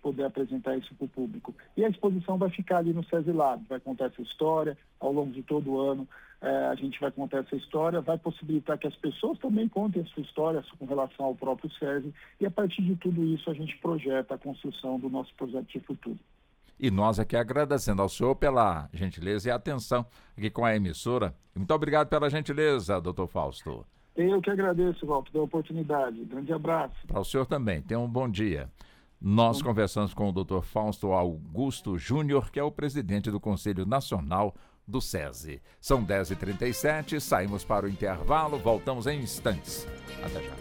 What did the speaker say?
poder apresentar isso para o público. E a exposição vai ficar ali no SESI Lab, vai contar essa história ao longo de todo o ano. A gente vai contar essa história, vai possibilitar que as pessoas também contem a sua história com relação ao próprio SESI, e a partir de tudo isso a gente projeta a construção do nosso projeto de futuro. E nós aqui agradecendo ao senhor pela gentileza e atenção aqui com a emissora. Muito obrigado pela gentileza, doutor Fausto. Eu que agradeço, Walter, pela oportunidade. Grande abraço. Para o senhor também. Tenha um bom dia. Nós conversamos com o doutor Fausto Augusto Júnior, que é o presidente do Conselho Nacional do SESI. São 10h37, saímos para o intervalo, voltamos em instantes. Até já.